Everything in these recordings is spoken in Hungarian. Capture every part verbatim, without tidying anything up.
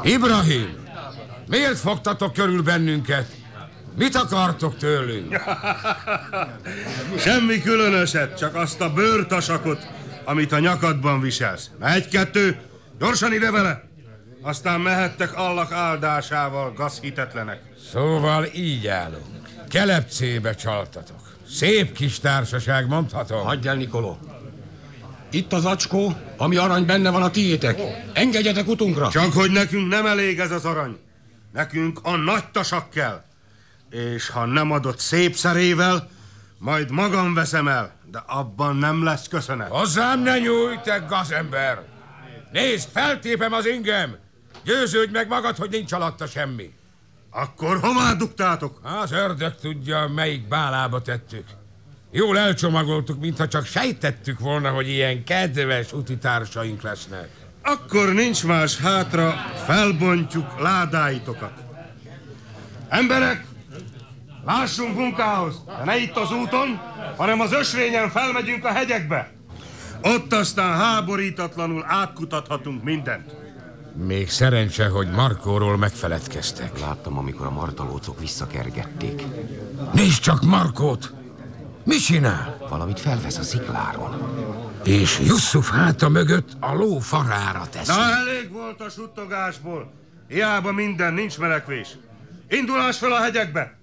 Ibrahim, miért fogtatok körül bennünket? Mit akartok tőlünk? Semmi különöset, csak azt a bőrtasakot, amit a nyakadban viselsz. Egy-kettő, gyorsan ide vele! Aztán mehettek Allah áldásával, gazhitetlenek. Szóval így állunk. Kelepcébe csaltatok. Szép kis társaság, mondhatom. Hagyj el, Nikoló. Itt az acskó, ami arany benne van a tiétek. Engedjetek utunkra. Csak hogy nekünk nem elég ez az arany. Nekünk a nagy tasak kell. És ha nem adott szép szerével, majd magam veszem el. De abban nem lesz köszönet. Hozzám ne nyújj, te gazember! Nézd, feltépem az ingem! Győződj meg magad, hogy nincs alatta semmi. Akkor hová dugtátok? Az ördög tudja, melyik bálába tettük. Jól elcsomagoltuk, mintha csak sejtettük volna, hogy ilyen kedves utitársaink lesznek. Akkor nincs más hátra, felbontjuk ládáitokat. Emberek, lássunk munkához, de ne itt az úton, hanem az ösvényen felmegyünk a hegyekbe. Ott aztán háborítatlanul átkutathatunk mindent. Még szerencse, hogy Markóról megfeledkeztek. Láttam, amikor a martalócok visszakergették. Nézd csak Markót! Mi csinál? Valamit felvesz a szikláron. És Jusszuf háta mögött a ló farára teszi. Na, elég volt a suttogásból. Hiába minden, nincs menekvés. Indulás fel a hegyekbe!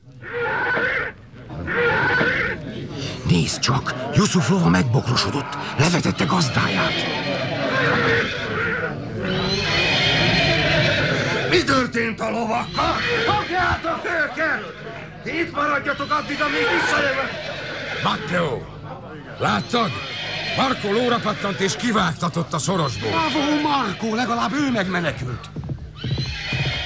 Nézd csak, Jusszuf lova megbokrosodott, levetette gazdáját. Mi történt a lovakkal? Fogjátok őket! Ti itt maradjatok addig, amíg visszajövök! Matteo, láttad? Markó lóra pattant és kivágtatott a szorosból. Bravo, Markó, legalább ő megmenekült.